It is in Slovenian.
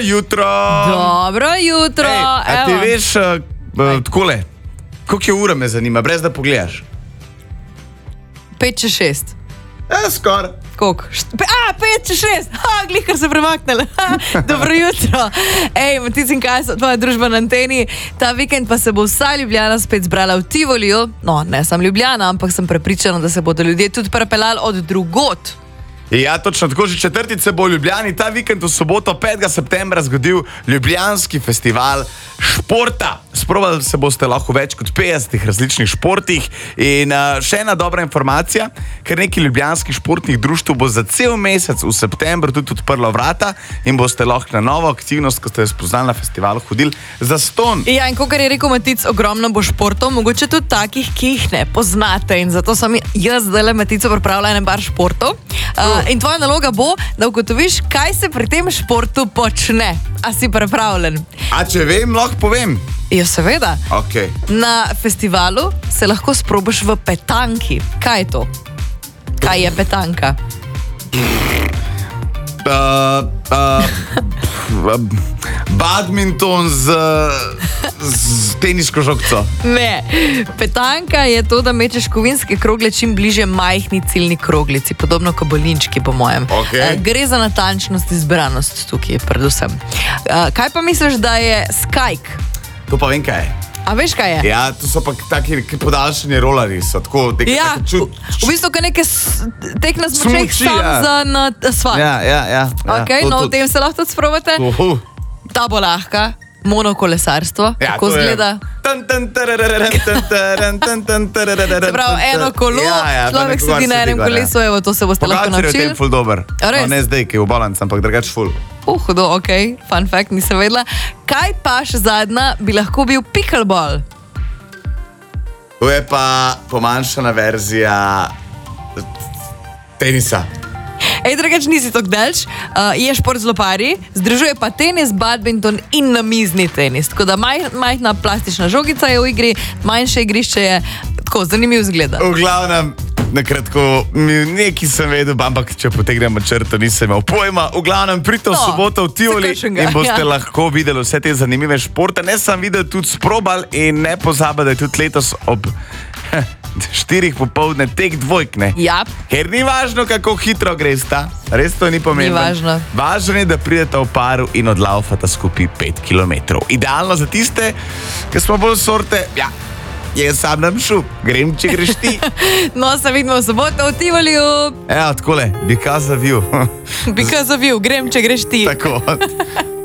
jutro. Dobro jutro. A ti veš, takole, koliko je ura me zanima, brez da pogledaš? 5-6. Skoraj. Koliko? 5-6. Glih, kar se premaknele. Dobro jutro. Matic in kaj so tvoja družba na anteni. Ta vikend pa se bo vsa Ljubljana spet zbrala v Tivoliju. No, ne sam Ljubljana, ampak sem prepričana, da se bodo ljudje tudi prepeljali od drugot. Ja, točno tako, že četrtič se bo v Ljubljani ta vikend v soboto 5. septembra zgodil Ljubljanski festival športa. Sprobali se boste lahko več kot 50 različnih športih in še ena dobra informacija, ker nekaj ljubljanskih športnih društev bo za cel mesec v septembru tudi odprlo vrata in boste lahko na novo aktivnost, ko ste jo spoznali na festivalu, hodili zastonj. Ja, in kakor je rekel Matic, ogromno bo športov, mogoče tudi takih, ki jih ne poznate in zato sem jaz zdaj Matico pripravila en bar športov. In tvoja naloga bo, da ugotoviš, kaj se pri tem športu počne. A si pripravljen? A če vem, lahko povem. Ja, seveda. Okay. Na festivalu se lahko sprobaš v petanki. Kaj je to? Kaj je petanka? Badminton z teniško žogco. Ne, petanka je to, da mečeš kovinske krogle čim bliže majhni ciljni kroglici, podobno kot bolinčki, po mojem. Okay. Gre za natančnost in izbranost tukaj, predvsem. Kaj pa misliš, da je skajk? To pa vem, kaj je. A veš, kaj je? Ja, to so pa taki podaljšani rolari. Ja, v bistvu, kaj neke tekne z močeh sam za na asfalt. Ja. Ok, no, v tem se lahko tudi sprobate. Ta bo lahka. Monokolesarstvo, kako zgleda? Se pravi, eno kolo, človek sedi na enem kolesu, evo, to se boste lahko naučili. Pokazir je tem ful dober. Ne zdaj, ki je v balanc, ampak drugač ful. Hudo, ok, fun fact, nisem vedela. Kaj pa še zadnja bi lahko bil pickleball? To je pa pomanjšana verzija tenisa. Drugač nisi tako delč, je šport z lopari, združuje pa tenis, badminton in namizni tenis. Tako da majhna plastična žogica je v igri, manjše igrišče je tako zanimiv zgleda. V glavnem, nakratko, nekaj sem vedel, ampak če potegnemo črto, nisem imel pojma. V glavnem, pridite v soboto v Tivoli in boste lahko videli vse te zanimive športe. Ne sem videl, tudi sprobal in ne pozabi, da je tudi letos ob 4 popoldne tek dvojk, ne? Ja. Ker ni važno, kako hitro gresta. Res to ni pomembno. Ni važno. Važno je, da pridete v paru in odlaufate skupaj 5 kilometrov. Idealno za tiste, ki smo bolj sorte, jaz sam nam šu, grem, če greš ti. No, se vidimo v soboto v Tivoliju. Takole, because of you. Because of you, grem, če greš ti. Tako.